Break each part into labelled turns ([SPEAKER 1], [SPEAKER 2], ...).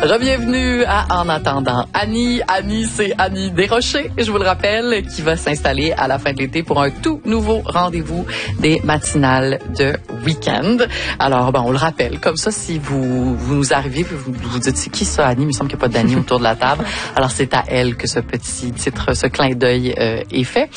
[SPEAKER 1] Bienvenue à En attendant Annie. Annie, c'est Annie Desrochers, je vous le rappelle, qui va s'installer à la fin de l'été pour un tout nouveau rendez-vous des matinales de week-end. Alors, on le rappelle, comme ça, si vous nous arrivez, vous vous dites, c'est qui ça, Annie? Il me semble qu'il n'y a pas d'Annie autour de la table. Alors, c'est à elle que ce petit titre, ce clin d'œil est fait.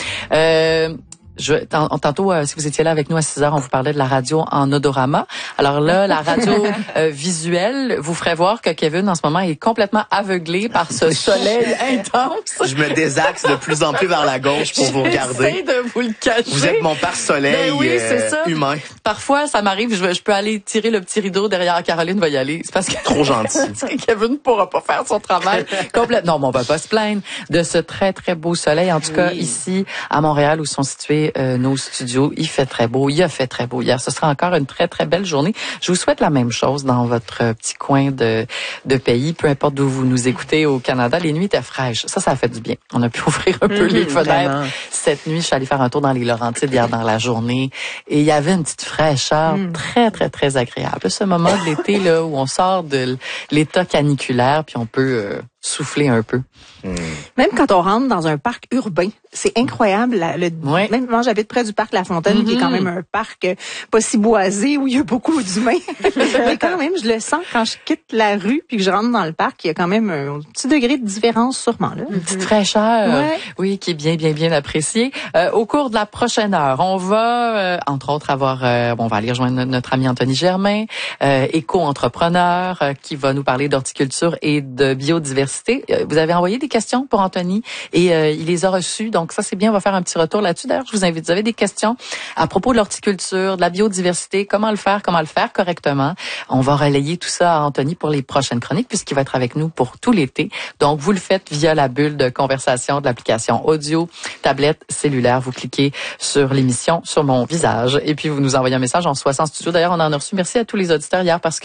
[SPEAKER 1] Tantôt, si vous étiez là avec nous à 6 heures, on vous parlait de la radio en odorama. Alors là, la radio visuelle vous ferait voir que Kevin, en ce moment, est complètement aveuglé par ce soleil intense.
[SPEAKER 2] Je me désaxe de plus en plus vers la gauche pour vous regarder.
[SPEAKER 1] J'essaie de vous le cacher.
[SPEAKER 2] Vous êtes mon pare-soleil humain.
[SPEAKER 1] Parfois, ça m'arrive, je peux aller tirer le petit rideau derrière. Caroline va y aller. C'est parce que
[SPEAKER 2] trop gentil.
[SPEAKER 1] Kevin ne pourra pas faire son travail complètement. Non, mais on va pas se plaindre de ce très, très beau soleil. En tout cas, ici, à Montréal, où sont situés nos studios, il fait très beau. Il a fait très beau hier. Ce sera encore une très, très belle journée. Je vous souhaite la même chose dans votre petit coin de pays, peu importe d'où vous nous écoutez au Canada. Les nuits étaient fraîches. Ça a fait du bien. On a pu ouvrir un peu les fenêtres. Vraiment. Cette nuit, je suis allée faire un tour dans les Laurentides hier dans la journée et il y avait une petite fraîcheur très, très, très agréable. Ce moment de l'été là où on sort de l'état caniculaire puis on peut souffler un peu.
[SPEAKER 3] Même quand on rentre dans un parc urbain, c'est incroyable. Même moi, j'habite près du parc La Fontaine, qui est quand même un parc pas si boisé, où il y a beaucoup d'humains. Mais quand même, je le sens quand je quitte la rue puis que je rentre dans le parc, il y a quand même un petit degré de différence sûrement là.
[SPEAKER 1] Une petite fraîcheur, oui, qui est bien appréciée. Au cours de la prochaine heure, on va, entre autres, on va aller rejoindre notre ami Anthony Germain, éco-entrepreneur, qui va nous parler d'horticulture et de biodiversité. Vous avez envoyé des questions pour Anthony et il les a reçues. Donc ça, c'est bien. On va faire un petit retour là-dessus. D'ailleurs, je vous invite. Vous avez des questions à propos de l'horticulture, de la biodiversité, comment le faire correctement. On va relayer tout ça à Anthony pour les prochaines chroniques puisqu'il va être avec nous pour tout l'été. Donc, vous le faites via la bulle de conversation de l'application audio, tablette, cellulaire. Vous cliquez sur l'émission, sur mon visage et puis vous nous envoyez un message en 60 studio. D'ailleurs, on en a reçu. Merci à tous les auditeurs hier parce que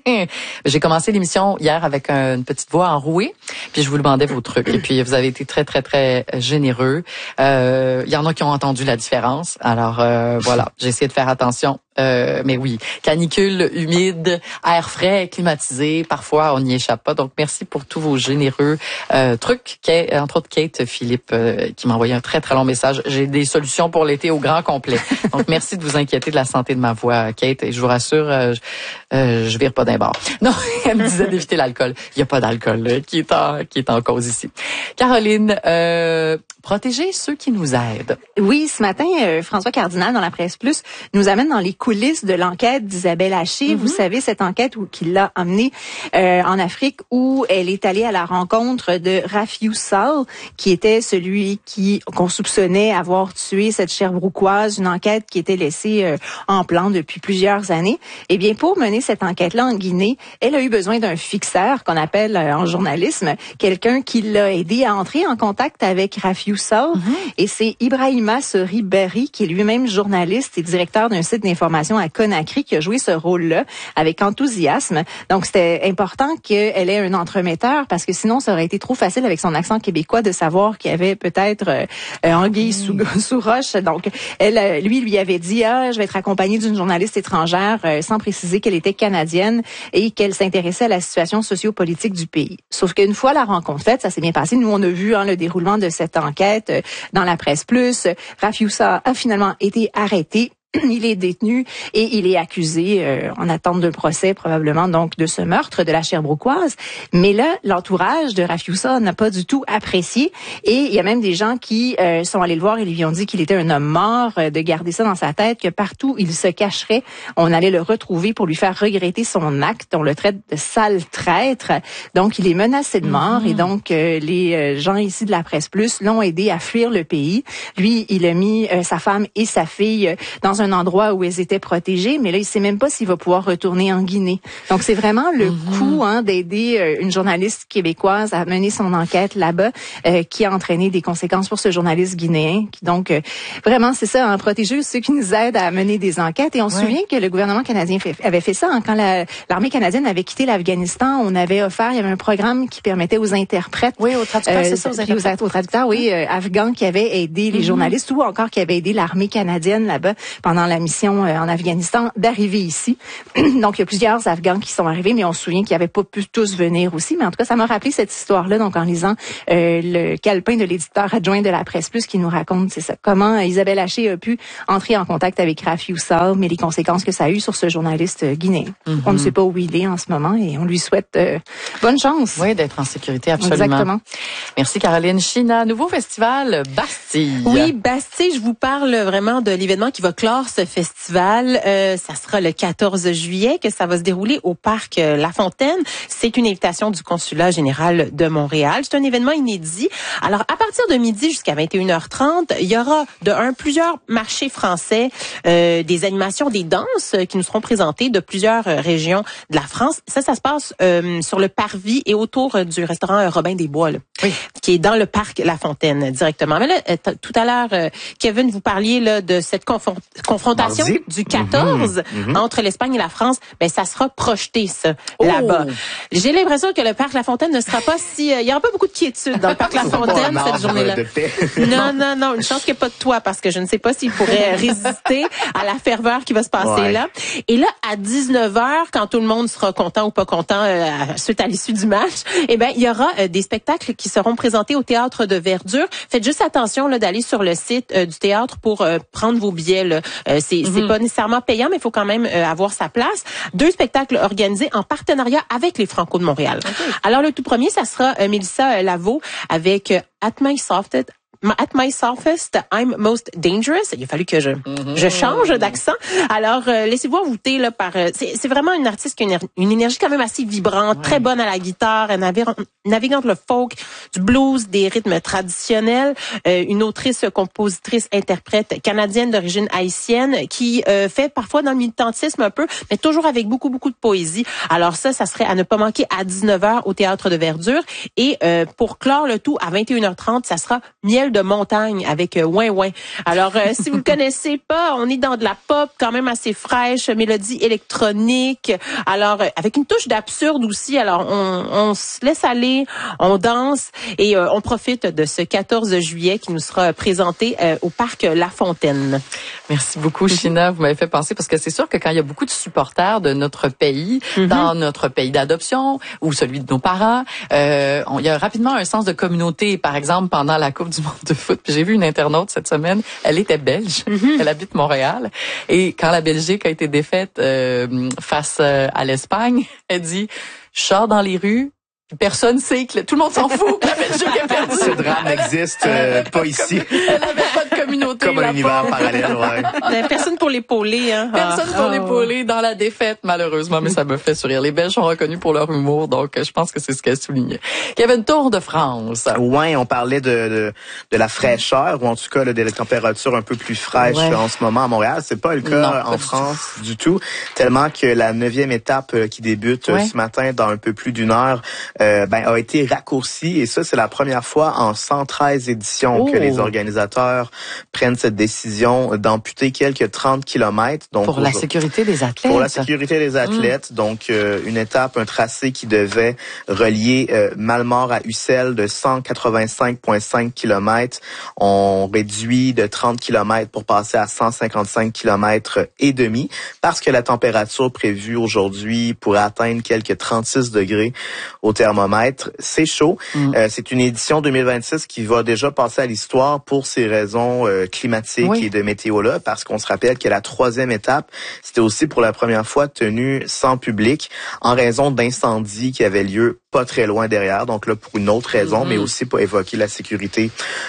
[SPEAKER 1] j'ai commencé l'émission hier avec une petite voix enrouée. Puis je vous demandais vos trucs. Et puis vous avez été très, très, très généreux. Il y en a qui ont entendu la différence. Alors voilà, j'ai essayé de faire attention. Mais oui, canicule, humide, air frais, climatisé. Parfois, on n'y échappe pas. Donc, merci pour tous vos généreux trucs. Entre autres, Kate Philippe qui m'a envoyé un très, très long message. J'ai des solutions pour l'été au grand complet. Donc, merci de vous inquiéter de la santé de ma voix, Kate. Et je vous rassure, je vire pas d'un bord. Non, elle me disait d'éviter l'alcool. Il n'y a pas d'alcool qui est en cause ici. Caroline, protéger ceux qui nous aident.
[SPEAKER 3] Oui, ce matin, François Cardinal, dans la Presse Plus, nous amène dans les coulisses de l'enquête d'Isabelle Haché. Vous savez, cette enquête qui l'a emmenée en Afrique où elle est allée à la rencontre de Rafiou Sall, qui était celui qu'on soupçonnait avoir tué cette Sherbrookoise, une enquête qui était laissée en plan depuis plusieurs années. Eh bien, pour mener cette enquête-là en Guinée, elle a eu besoin d'un fixeur qu'on appelle en journalisme, quelqu'un qui l'a aidé à entrer en contact avec Rafiou Sall. Et c'est Ibrahima Sori Berry, qui est lui-même journaliste et directeur d'un site d'information à Conakry, qui a joué ce rôle-là avec enthousiasme. Donc, c'était important qu'elle ait un entremetteur parce que sinon, ça aurait été trop facile avec son accent québécois de savoir qu'il y avait peut-être anguille sous roche. Donc, elle, lui avait dit, je vais être accompagnée d'une journaliste étrangère, sans préciser qu'elle était canadienne et qu'elle s'intéressait à la situation sociopolitique du pays. Sauf qu'une fois la rencontre faite, ça s'est bien passé. Nous, on a vu le déroulement de cette enquête dans la Presse Plus. Rafiou Sall a finalement été arrêté. Il est détenu et il est accusé en attente d'un procès probablement donc de ce meurtre de la Sherbrookoise. Mais là, l'entourage de Rafiou Sall n'a pas du tout apprécié et il y a même des gens qui sont allés le voir et lui ont dit qu'il était un homme mort, de garder ça dans sa tête, que partout il se cacherait, on allait le retrouver pour lui faire regretter son acte. On le traite de sale traître. Donc, il est menacé de mort et donc les gens ici de la Presse Plus l'ont aidé à fuir le pays. Lui, il a mis sa femme et sa fille dans un endroit où elles étaient protégées, mais là, il sait même pas s'il va pouvoir retourner en Guinée. Donc, c'est vraiment le coup d'aider une journaliste québécoise à mener son enquête là-bas qui a entraîné des conséquences pour ce journaliste guinéen. Donc, vraiment, c'est ça, protéger ceux qui nous aident à mener des enquêtes. Et on se souvient que le gouvernement canadien avait fait ça. Quand l'armée canadienne avait quitté l'Afghanistan, il y avait un programme qui permettait aux interprètes...
[SPEAKER 1] Oui, aux traducteurs, c'est ça,
[SPEAKER 3] aux traduceurs, afghans qui avaient aidé les journalistes ou encore qui avaient aidé l'armée canadienne là-bas pendant la mission en Afghanistan d'arriver ici. Donc, il y a plusieurs Afghans qui sont arrivés, mais on se souvient qu'ils n'avaient pas pu tous venir aussi. Mais en tout cas, ça m'a rappelé cette histoire-là, donc en lisant le calepin de l'éditeur adjoint de la Presse Plus qui nous raconte, c'est ça, comment Isabelle Haché a pu entrer en contact avec Rafi Oussar, mais les conséquences que ça a eu sur ce journaliste guinéen. On ne sait pas où il est en ce moment et on lui souhaite bonne chance.
[SPEAKER 1] Oui, d'être en sécurité, absolument.
[SPEAKER 3] Exactement.
[SPEAKER 1] Merci Caroline. China, nouveau festival Bastille.
[SPEAKER 4] Oui, Bastille, je vous parle vraiment de l'événement qui va clore ce festival. Ça sera le 14 juillet que ça va se dérouler au parc La Fontaine. C'est une invitation du Consulat général de Montréal. C'est un événement inédit. Alors, à partir de midi jusqu'à 21h30, il y aura plusieurs marchés français, des animations, des danses qui nous seront présentées de plusieurs régions de la France. Ça se passe sur le parvis et autour du restaurant Robin des Bois, là, oui, qui est dans le parc La Fontaine directement. Mais là, tout à l'heure, Kevin, vous parliez là de cette confrontation du 14 entre l'Espagne et la France. Ben, ça sera projeté, ça, là-bas. J'ai l'impression que le parc La Fontaine ne sera pas il y aura pas beaucoup de quiétude dans le parc La Fontaine cette journée-là. Non, une chance qu'il n'y ait pas de toit parce que je ne sais pas s'il pourrait résister à la ferveur qui va se passer là. Et là, à 19h, quand tout le monde sera content ou pas content suite à l'issue du match, eh ben, il y aura des spectacles qui seront présentés au Théâtre de Verdure. Faites juste attention là d'aller sur le site du théâtre pour prendre vos billets. Là. C'est pas nécessairement payant, mais il faut quand même avoir sa place. 2 spectacles organisés en partenariat avec les Franco de Montréal. Okay. Alors, le tout premier, ça sera Mélissa Laveau avec At My Softest, I'm Most Dangerous. Il a fallu que je change d'accent. Alors, laissez-vous envoûter là par. C'est vraiment une artiste qui a une énergie quand même assez vibrante, très bonne à la guitare. Elle navigue entre le folk, du blues, des rythmes traditionnels. Une autrice, compositrice, interprète canadienne d'origine haïtienne qui fait parfois dans le militantisme un peu, mais toujours avec beaucoup de poésie. Alors ça serait à ne pas manquer à 19h au Théâtre de Verdure. Et pour clore le tout, à 21h30, ça sera Miel de montagne avec Ouin Ouin. Alors, si vous le connaissez pas, on est dans de la pop quand même assez fraîche, mélodie électronique. Alors, avec une touche d'absurde aussi. Alors, on se laisse aller, on danse et on profite de ce 14 juillet qui nous sera présenté au parc La Fontaine.
[SPEAKER 1] Merci beaucoup, China. Vous m'avez fait penser parce que c'est sûr que quand il y a beaucoup de supporters de notre pays, dans notre pays d'adoption ou celui de nos parents, il y a rapidement un sens de communauté. Par exemple, pendant la Coupe du monde de foot, puis j'ai vu une internaute cette semaine, elle était belge, elle habite Montréal, et quand la Belgique a été défaite face à l'Espagne, elle dit « Je sors dans les rues, personne sait que tout le monde s'en fout. La Belgique est perdue. »
[SPEAKER 2] Ce drame n'existe pas ici.
[SPEAKER 1] Elle n'avait pas de communauté.
[SPEAKER 2] Comme un univers parallèle,
[SPEAKER 4] Personne pour l'épauler. Hein.
[SPEAKER 1] Personne pour l'épauler dans la défaite, malheureusement, mais ça me fait sourire. Les Belges sont reconnus pour leur humour, donc je pense que c'est ce qu'elle soulignait. Il y avait une Tour de France.
[SPEAKER 2] Ouais, on parlait de la fraîcheur, ou en tout cas là, de la température un peu plus fraîche en ce moment à Montréal. C'est pas le cas en France du tout, tellement que la 9e étape qui débute ce matin dans un peu plus d'1 heure a été raccourci et ça, c'est la première fois en 113 éditions que les organisateurs prennent cette décision d'amputer quelques 30 kilomètres. Donc,
[SPEAKER 1] pour la sécurité des athlètes.
[SPEAKER 2] Pour la sécurité des athlètes. Donc, une étape, un tracé qui devait relier Malmort à Ussel de 185,5 kilomètres. On réduit de 30 kilomètres pour passer à 155 kilomètres et demi parce que la température prévue aujourd'hui pourrait atteindre quelques 36 degrés au thermomètre. C'est chaud. C'est une édition 2026 qui va déjà passer à l'histoire pour ces raisons climatiques et de météo-là, parce qu'on se rappelle que la 3e étape, c'était aussi pour la première fois tenue sans public en raison d'incendies qui avaient lieu pas très loin derrière. Donc là, pour une autre raison, mais aussi pour évoquer la sécurité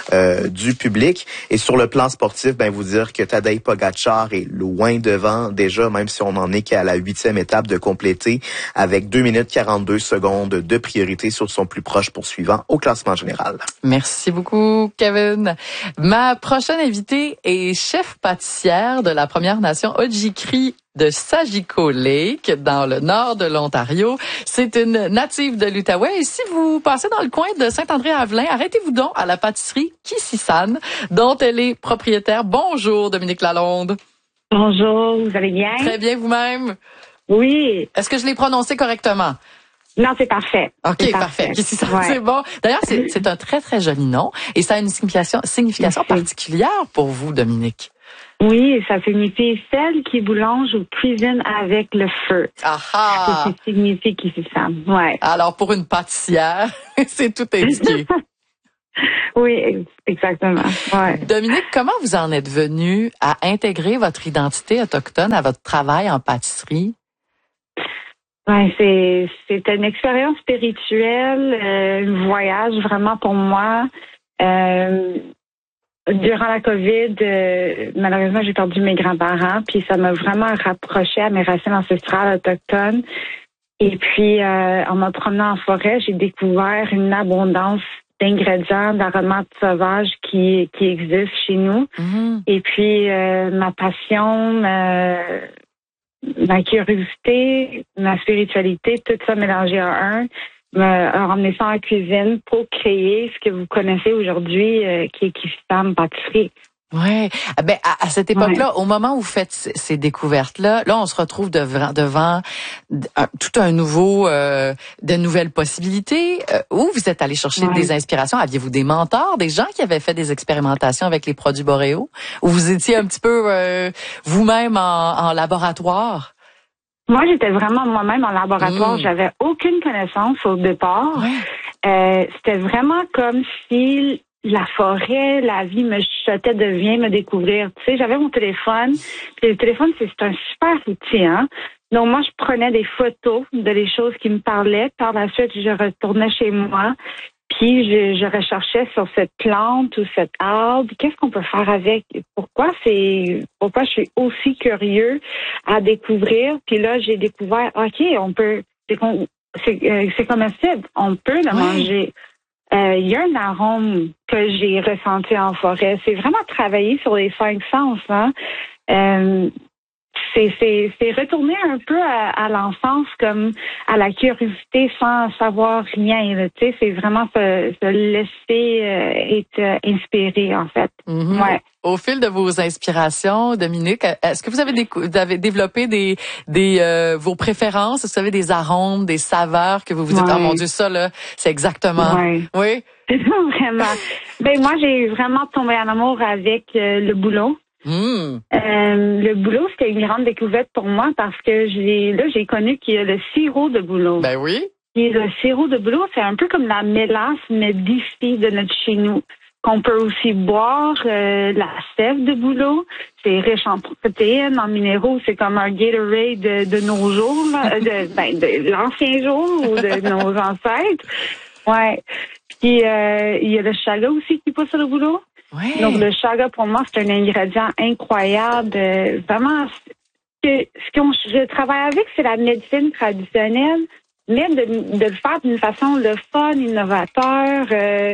[SPEAKER 2] du public. Et sur le plan sportif, vous dire que Tadej Pogačar est loin devant déjà, même si on n'en est qu'à la 8e étape de compléter, avec 2 minutes 42 secondes de priorité sur son plus proche poursuivant au classement général.
[SPEAKER 1] Merci beaucoup, Kevin. Ma prochaine invitée est chef pâtissière de la Première Nation Ojibwe de Sagico Lake, dans le nord de l'Ontario. C'est une native de l'Outaouais. Et si vous passez dans le coin de Saint-André-Avelin, arrêtez-vous donc à la pâtisserie Kisisan, dont elle est propriétaire. Bonjour, Dominique Lalonde.
[SPEAKER 5] Bonjour, vous allez bien?
[SPEAKER 1] Très bien, vous-même?
[SPEAKER 5] Oui.
[SPEAKER 1] Est-ce que je l'ai prononcé correctement?
[SPEAKER 5] Non, c'est parfait.
[SPEAKER 1] OK, parfait. C'est bon. D'ailleurs, c'est un très, très joli nom et ça a une signification particulière pour vous, Dominique.
[SPEAKER 5] Oui, ça signifie celle qui boulange ou cuisine avec le feu.
[SPEAKER 1] Ah
[SPEAKER 5] C'est
[SPEAKER 1] ah!
[SPEAKER 5] ce qui signifie ici, ça. Ouais.
[SPEAKER 1] Alors, pour une pâtissière, c'est tout indiqué.
[SPEAKER 5] Oui, exactement. Ouais.
[SPEAKER 1] Dominique, comment vous en êtes venu à intégrer votre identité autochtone à votre travail en pâtisserie?
[SPEAKER 5] Ouais, c'était une expérience spirituelle, un voyage vraiment pour moi. Durant la COVID, malheureusement, j'ai perdu mes grands-parents, puis ça m'a vraiment rapproché à mes racines ancestrales autochtones. Et puis, en me promenant en forêt, j'ai découvert une abondance d'ingrédients, d'aromates sauvages qui existent chez nous.
[SPEAKER 1] Mm-hmm.
[SPEAKER 5] Et puis, ma passion, ma curiosité, ma spiritualité, tout ça mélangé en un, m'a ramené ça en cuisine pour créer ce que vous connaissez aujourd'hui, qui est Kiftam Pâtisserie.
[SPEAKER 1] Ouais. Ben à cette époque-là, au moment où vous faites ces découvertes-là, là on se retrouve devant tout un nouveau, de nouvelles possibilités. Où vous êtes allé chercher des inspirations? Aviez-vous des mentors, des gens qui avaient fait des expérimentations avec les produits boréaux? Ou vous étiez un petit peu vous-même en laboratoire?
[SPEAKER 5] Moi, j'étais vraiment moi-même en laboratoire. J'avais aucune connaissance au départ. C'était vraiment comme si la forêt, la vie me chuchotait de viens me découvrir. Tu sais, j'avais mon téléphone. Puis le téléphone, c'est un super outil, hein. Donc moi, je prenais des photos de les choses qui me parlaient. Par la suite, je retournais chez moi. Puis je recherchais sur cette plante ou cet arbre, qu'est-ce qu'on peut faire avec? Pourquoi je suis aussi curieux à découvrir? Puis là, j'ai découvert, OK, on peut, c'est comestible, on peut le manger. Il y a un arôme que j'ai ressenti en forêt. C'est vraiment travailler sur les 5 sens, hein. C'est retourner un peu à l'enfance, comme à la curiosité sans savoir rien. Tu sais, c'est vraiment se laisser être inspiré, en fait.
[SPEAKER 1] Mm-hmm. Ouais. Au fil de vos inspirations, Dominique, est-ce que vous avez développé vos préférences? Vous savez, des arômes, des saveurs que vous vous dites, oh mon Dieu, ça là, c'est exactement. Oui.
[SPEAKER 5] Vraiment. Ben moi, j'ai vraiment tombé en amour avec le bouleau. Le bouleau, c'était une grande découverte pour moi parce que j'ai connu qu'il y a le sirop de bouleau.
[SPEAKER 1] Ben oui.
[SPEAKER 5] Et le sirop de bouleau, c'est un peu comme la mélasse, mais d'ici, de notre chez nous. Qu'on peut aussi boire la sève de bouleau. C'est riche en protéines, en minéraux. C'est comme un Gatorade de nos jours, de l'ancien jour ou de nos ancêtres. Ouais. Puis il y a le chaga aussi qui pousse sur le bouleau.
[SPEAKER 1] Ouais.
[SPEAKER 5] Donc, le chaga, pour moi, c'est un ingrédient incroyable. Vraiment, je travaille avec, c'est la médecine traditionnelle, mais de le faire d'une façon le fun, innovateur,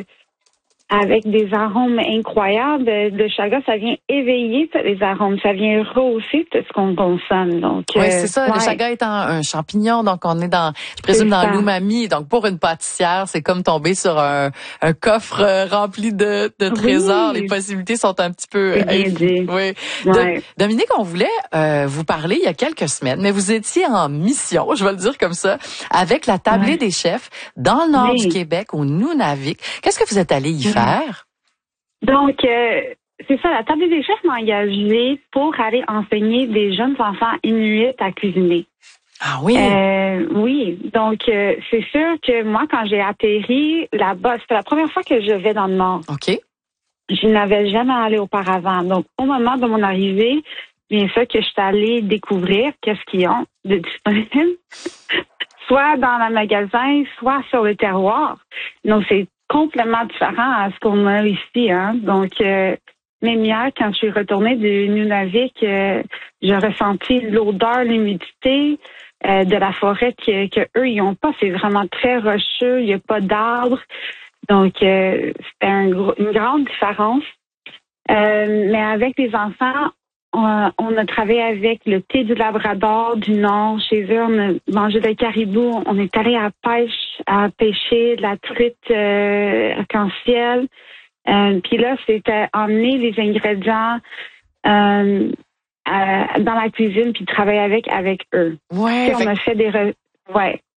[SPEAKER 5] avec des arômes incroyables. Le chaga, ça vient éveiller les arômes, ça vient rehausser tout ce qu'on consomme. Donc,
[SPEAKER 1] oui, c'est ça. Le chaga étant un champignon, donc on est je présume, dans l'umami. Donc, pour une pâtissière, c'est comme tomber sur un coffre rempli de trésors. Les possibilités sont un petit peu. Oui. Dominique, on voulait vous parler il y a quelques semaines, mais vous étiez en mission, je vais le dire comme ça, avec la tablée des chefs dans le nord du Québec, au Nunavik. Qu'est-ce que vous êtes allé y faire?
[SPEAKER 5] Donc, c'est ça, la table des chefs m'a engagée pour aller enseigner des jeunes enfants inuits à cuisiner.
[SPEAKER 1] Ah oui?
[SPEAKER 5] Oui, donc c'est sûr que moi, quand j'ai atterri là-bas, c'était la première fois que je vais dans le Nord.
[SPEAKER 1] OK.
[SPEAKER 5] Je n'avais jamais allé auparavant. Donc, au moment de mon arrivée, bien sûr que je suis allée découvrir qu'est-ce qu'ils ont de disponible, soit dans le magasin, soit sur le terroir. Donc, c'est complètement différent à ce qu'on a ici, hein. Donc, même hier, quand je suis retournée du Nunavik, j'ai ressenti l'odeur, l'humidité de la forêt que eux ils ont pas. C'est vraiment très rocheux, il n'y a pas d'arbres. Donc, c'était une grande différence. Mais avec les enfants, on a travaillé avec le thé du Labrador du Nord. Chez eux, on a mangé des caribous. On est allé à pêcher de la truite arc-en-ciel. Puis là, c'était emmener les ingrédients dans la cuisine puis travailler avec eux.
[SPEAKER 1] Ouais.
[SPEAKER 5] On a fait des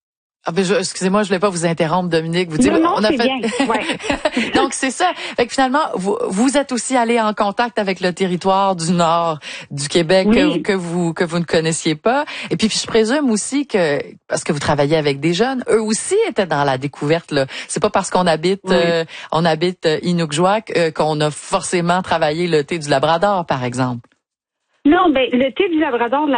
[SPEAKER 1] Excusez-moi, je voulais pas vous interrompre, Dominique. Vous dites,
[SPEAKER 5] non,
[SPEAKER 1] on a
[SPEAKER 5] c'est
[SPEAKER 1] fait.
[SPEAKER 5] Bien. Ouais.
[SPEAKER 1] Donc c'est ça. Fait que finalement, vous êtes aussi allé en contact avec le territoire du nord du Québec que vous ne connaissiez pas. Et puis je présume aussi que parce que vous travaillez avec des jeunes, eux aussi étaient dans la découverte. Là, c'est pas parce qu'on habite Inukjuak qu'on a forcément travaillé le thé du Labrador, par exemple.
[SPEAKER 5] Non, le thé du Labrador